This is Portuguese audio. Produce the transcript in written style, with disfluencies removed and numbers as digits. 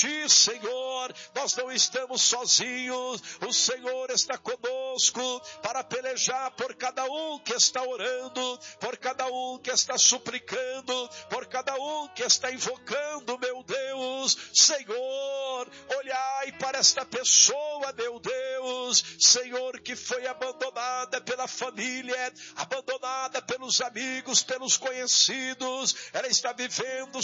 Senhor, nós não estamos sozinhos, o Senhor está conosco para pelejar por cada um que está orando, por cada um que está suplicando, por cada um que está invocando, meu Deus. Senhor, olhai para esta pessoa, meu Deus, Senhor, que foi abandonada pela família, abandonada pelos amigos, pelos conhecidos, ela está vivendo,